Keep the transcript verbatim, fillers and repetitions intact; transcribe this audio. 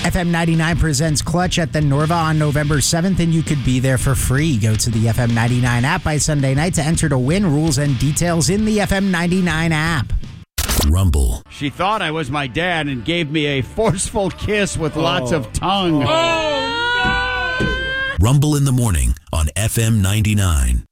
F M ninety-nine presents Clutch at the Norva on November seventh, and you could be there for free. Go to the F M ninety-nine app by Sunday night to enter to win. Rules and details in the F M ninety-nine app. Rumble. She thought I was my dad and gave me a forceful kiss with oh. lots of tongue. Oh, no! Rumble in the morning on F M ninety-nine.